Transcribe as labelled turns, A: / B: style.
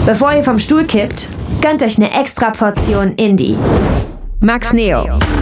A: Bevor ihr vom Stuhl kippt, gönnt euch eine extra Portion Indie. Max Neo.